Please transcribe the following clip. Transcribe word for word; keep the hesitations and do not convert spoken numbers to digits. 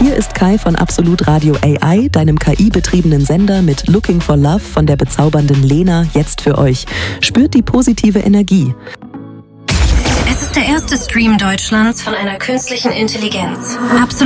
Hier ist Kai von Absolut Radio A I, deinem K I-betriebenen Sender mit Looking for Love von der bezaubernden Lena, jetzt für euch. Spürt die positive Energie. Es ist der erste Stream Deutschlands von einer künstlichen Intelligenz. Absolut.